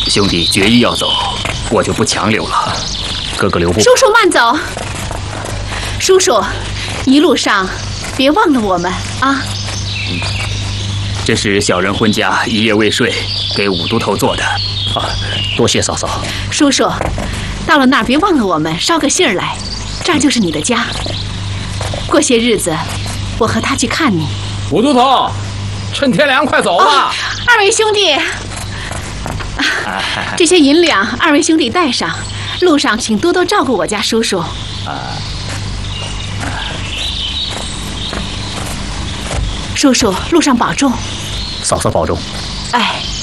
兄弟决意要走，我就不强留了。哥哥留步。 叔叔慢走。叔叔，一路上别忘了我们啊。 这是小人婚家一夜未睡给武都头做的。 啊，多谢嫂嫂。 叔叔，到了那儿别忘了我们，捎个信儿来，这儿就是你的家。过些日子，我和他去看你。 武都头，趁天凉快走吧。 二位兄弟，这些银两二位兄弟带上，路上请多多照顾我家叔叔。叔叔，路上保重。 嫂嫂保重。 哎。